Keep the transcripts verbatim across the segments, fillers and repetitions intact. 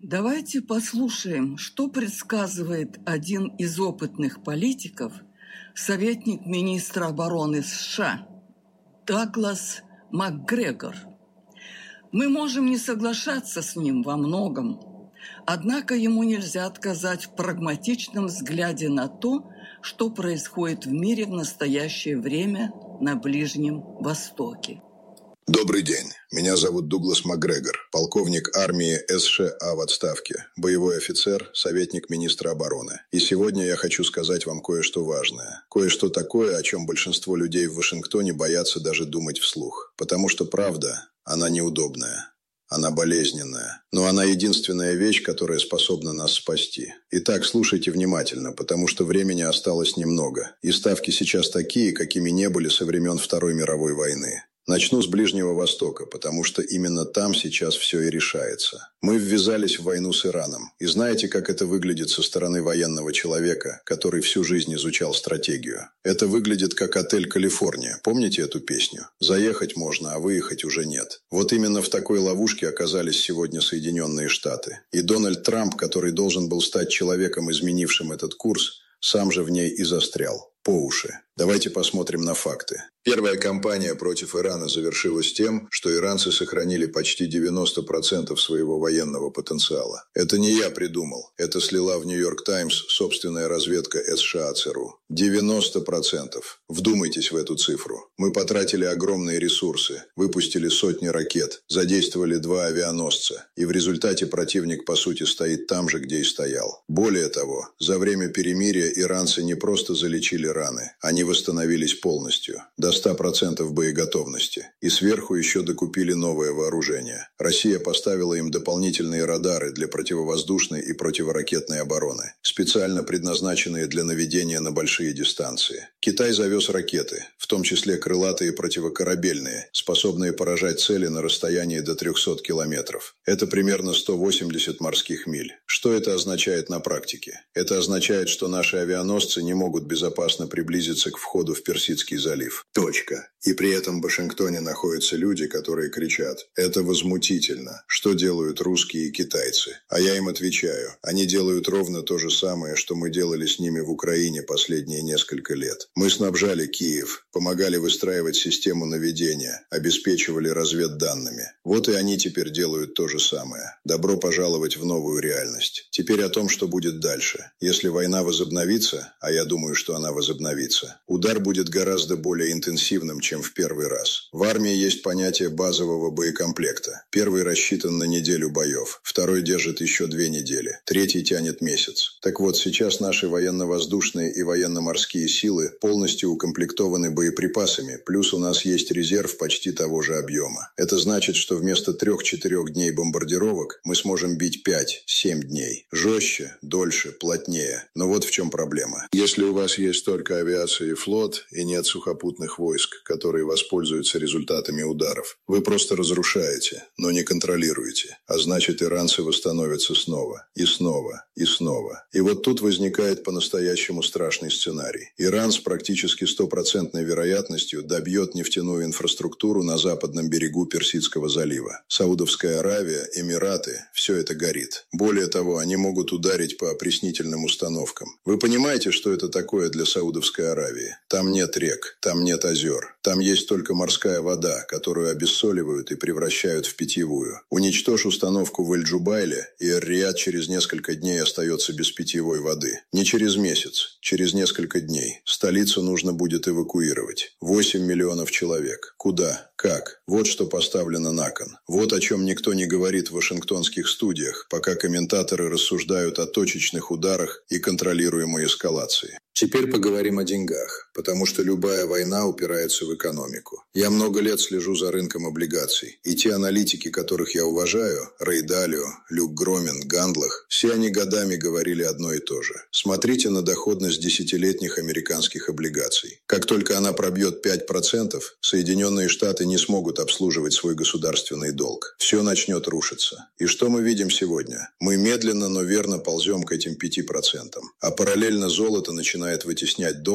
Давайте послушаем, что предсказывает один из опытных политиков, советник министра обороны США Даглас Макгрегор. Мы можем не соглашаться с ним во многом, однако ему нельзя отказать в прагматичном взгляде на то, что происходит в мире в настоящее время на Ближнем Востоке. Добрый день. Меня зовут Дуглас Макгрегор, полковник армии США в отставке, боевой офицер, советник министра обороны. И сегодня я хочу сказать вам кое-что важное. Кое-что такое, о чем большинство людей в Вашингтоне боятся даже думать вслух. Потому что правда, она неудобная. Она болезненная. Но она единственная вещь, которая способна нас спасти. Итак, слушайте внимательно, потому что времени осталось немного. И ставки сейчас такие, какими не были со времен Второй мировой войны. Начну с Ближнего Востока, потому что именно там сейчас все и решается. Мы ввязались в войну с Ираном. И знаете, как это выглядит со стороны военного человека, который всю жизнь изучал стратегию? Это выглядит как отель «Калифорния». Помните эту песню? Заехать можно, а выехать уже нет. Вот именно в такой ловушке оказались сегодня Соединенные Штаты. И Дональд Трамп, который должен был стать человеком, изменившим этот курс, сам же в ней и застрял. По уши. Давайте посмотрим на факты. Первая кампания против Ирана завершилась тем, что иранцы сохранили почти девяносто процентов своего военного потенциала. Это не я придумал. Это слила в Нью-Йорк Таймс собственная разведка США ЦРУ. девяносто процентов. Вдумайтесь в эту цифру. Мы потратили огромные ресурсы, выпустили сотни ракет, задействовали два авианосца. И в результате противник, по сути, стоит там же, где и стоял. Более того, за время перемирия иранцы не просто залечили раны. Они восстановились полностью, до ста процентов боеготовности. И сверху еще докупили новое вооружение. Россия поставила им дополнительные радары для противовоздушной и противоракетной обороны, специально предназначенные для наведения на большие дистанции. Китай завез ракеты, в том числе крылатые противокорабельные, способные поражать цели на расстоянии до трехсот километров. Это примерно сто восемьдесят морских миль. Что это означает на практике? Это означает, что наши авианосцы не могут безопасно приблизиться к входу в Персидский залив. Точка. И при этом в Вашингтоне находятся люди, которые кричат: «Это возмутительно. Что делают русские и китайцы?» А я им отвечаю: они делают ровно то же самое, что мы делали с ними в Украине последние несколько лет. Мы снабжали Киев, помогали выстраивать систему наведения, обеспечивали разведданными. Вот и они теперь делают то же самое. Добро пожаловать в новую реальность. Теперь о том, что будет дальше. Если война возобновится, а я думаю, что она возобновится, удар будет гораздо более интенсивным, чем в первый раз. В армии есть понятие базового боекомплекта. Первый рассчитан на неделю боев, второй держит еще две недели, третий тянет месяц. Так вот, сейчас наши военно-воздушные и военно-морские силы полностью укомплектованы боеприпасами, плюс у нас есть резерв почти того же объема. Это значит, что вместо трех-четырех дней бомбардировок мы сможем бить пять-семь дней. Жестче, дольше, плотнее. Но вот в чем проблема. Если у вас есть только авиация и флот, и нет сухопутных войск, которые воспользуются результатами ударов, вы просто разрушаете, но не контролируете. А значит, иранцы восстановятся снова, и снова, и снова. И вот тут возникает по-настоящему страшный сценарий. Иран с практически стопроцентной вероятностью добьет нефтяную инфраструктуру на западном берегу Персидского залива. Саудовская Аравия, Эмираты – все это горит. Более того, они могут ударить по опреснительным установкам. Вы понимаете, что это такое для Саудовской Аравии? Там нет рек, там нет озер. Там есть только морская вода, которую обессоливают и превращают в питьевую. Уничтожь установку в Эль-Джубайле, и Эр-Рияд через несколько дней остается без питьевой воды. Не через месяц, через несколько дней. Столицу нужно будет эвакуировать. восемь миллионов человек. Куда? Как? Вот что поставлено на кон. Вот о чем никто не говорит в вашингтонских студиях, пока комментаторы рассуждают о точечных ударах и контролируемой эскалации. Теперь поговорим о деньгах, потому что любая война упирается в экономику. Я много лет слежу за рынком облигаций, и те аналитики, которых я уважаю, Рэй Далио, Люк Громин, Гандлах, все они годами говорили одно и то же. Смотрите на доходность десятилетних американских облигаций. Как только она пробьет пять процентов, Соединенные Штаты не смогут обслуживать свой государственный долг. Все начнет рушиться. И что мы видим сегодня? Мы медленно, но верно ползем к этим пяти процентам. А параллельно золото начинает вытеснять доллар с позиции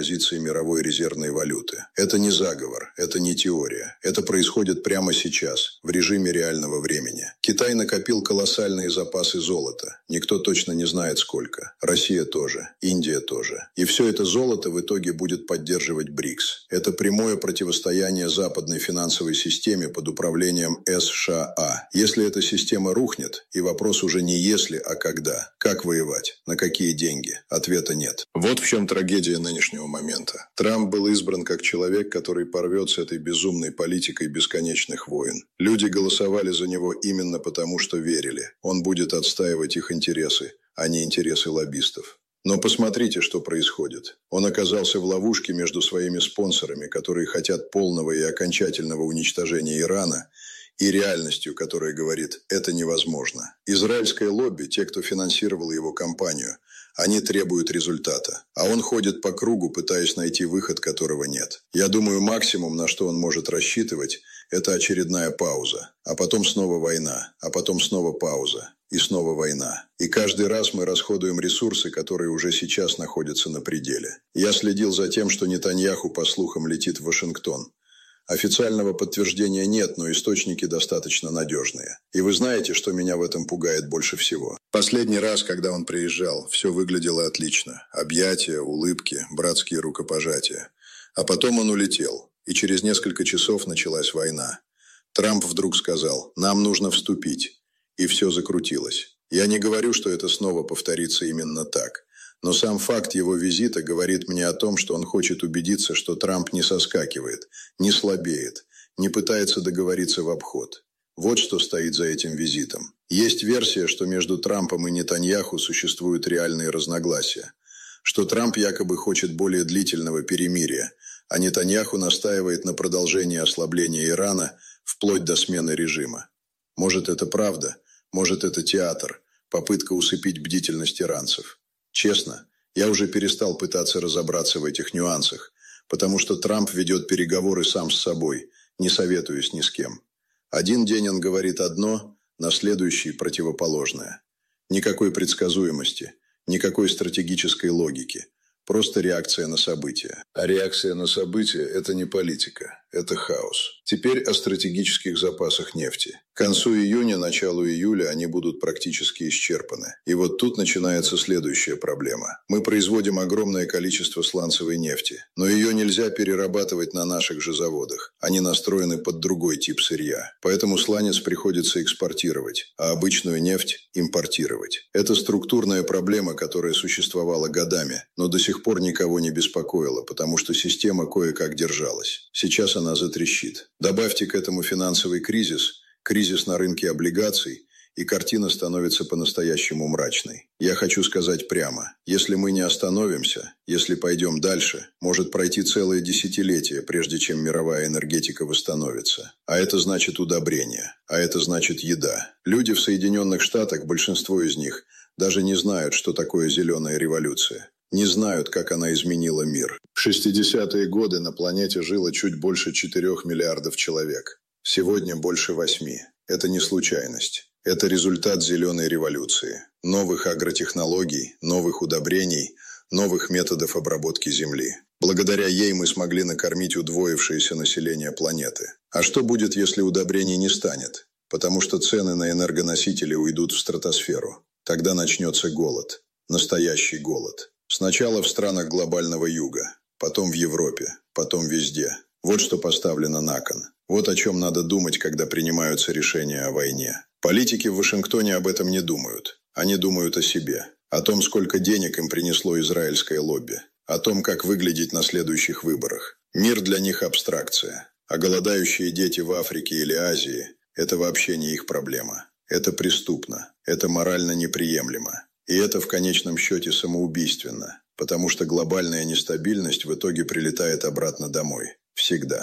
позиции мировой резервной валюты. Это не заговор, это не теория. Это происходит прямо сейчас, в режиме реального времени. Китай накопил колоссальные запасы золота. Никто точно не знает сколько. Россия тоже, Индия тоже. И все это золото в итоге будет поддерживать БРИКС. Это прямое противостояние западной финансовой системе под управлением США. Если эта система рухнет, и вопрос уже не если, а когда. Как воевать? На какие деньги? Ответа нет. Вот в чем трагедия нынешнего момента. Трамп был избран как человек, который порвет с этой безумной политикой бесконечных войн. Люди голосовали за него именно потому, что верили. Он будет отстаивать их интересы, а не интересы лоббистов. Но посмотрите, что происходит. Он оказался в ловушке между своими спонсорами, которые хотят полного и окончательного уничтожения Ирана, и реальностью, которая говорит, это невозможно. Израильское лобби, те, кто финансировал его кампанию, они требуют результата. А он ходит по кругу, пытаясь найти выход, которого нет. Я думаю, максимум, на что он может рассчитывать, это очередная пауза. А потом снова война. А потом снова пауза. И снова война. И каждый раз мы расходуем ресурсы, которые уже сейчас находятся на пределе. Я следил за тем, что Нетаньяху, по слухам, летит в Вашингтон. Официального подтверждения нет, но источники достаточно надежные. И вы знаете, что меня в этом пугает больше всего? Последний раз, когда он приезжал, все выглядело отлично. Объятия, улыбки, братские рукопожатия. А потом он улетел, и через несколько часов началась война. Трамп вдруг сказал, нам нужно вступить. И все закрутилось. Я не говорю, что это снова повторится именно так. Но сам факт его визита говорит мне о том, что он хочет убедиться, что Трамп не соскакивает, не слабеет, не пытается договориться в обход. Вот что стоит за этим визитом. Есть версия, что между Трампом и Нетаньяху существуют реальные разногласия. Что Трамп якобы хочет более длительного перемирия, а Нетаньяху настаивает на продолжении ослабления Ирана вплоть до смены режима. Может, это правда, может, это театр, попытка усыпить бдительность иранцев. Честно, я уже перестал пытаться разобраться в этих нюансах, потому что Трамп ведет переговоры сам с собой, не советуясь ни с кем. Один день он говорит одно, на следующий – противоположное. Никакой предсказуемости, никакой стратегической логики. Просто реакция на события. А реакция на события – это не политика, это хаос. Теперь о стратегических запасах нефти. К концу июня, началу июля они будут практически исчерпаны. И вот тут начинается следующая проблема. Мы производим огромное количество сланцевой нефти, но ее нельзя перерабатывать на наших же заводах. Они настроены под другой тип сырья. Поэтому сланец приходится экспортировать, а обычную нефть – импортировать. Это структурная проблема, которая существовала годами, но до сих пор никого не беспокоила, потому что система кое-как держалась. Сейчас она затрещит. Добавьте к этому финансовый кризис, кризис на рынке облигаций, и картина становится по-настоящему мрачной. Я хочу сказать прямо, если мы не остановимся, если пойдем дальше, может пройти целое десятилетие, прежде чем мировая энергетика восстановится. А это значит удобрение, а это значит еда. Люди в Соединенных Штатах, большинство из них, даже не знают, что такое зеленая революция. Не знают, как она изменила мир. В шестидесятые годы на планете жило чуть больше четырёх миллиардов человек. Сегодня больше восьми. Это не случайность. Это результат зеленой революции. Новых агротехнологий, новых удобрений, новых методов обработки земли. Благодаря ей мы смогли накормить удвоившееся население планеты. А что будет, если удобрений не станет? Потому что цены на энергоносители уйдут в стратосферу. Тогда начнется голод. Настоящий голод. Сначала в странах глобального юга, потом в Европе, потом везде. Вот что поставлено на кон. Вот о чем надо думать, когда принимаются решения о войне. Политики в Вашингтоне об этом не думают. Они думают о себе. О том, сколько денег им принесло израильское лобби. О том, как выглядеть на следующих выборах. Мир для них абстракция. А голодающие дети в Африке или Азии – это вообще не их проблема. Это преступно. Это морально неприемлемо. И это в конечном счете самоубийственно, потому что глобальная нестабильность в итоге прилетает обратно домой. Всегда.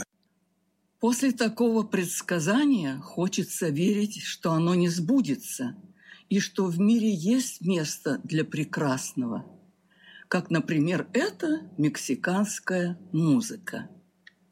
После такого предсказания хочется верить, что оно не сбудется, и что в мире есть место для прекрасного, как, например, эта мексиканская музыка.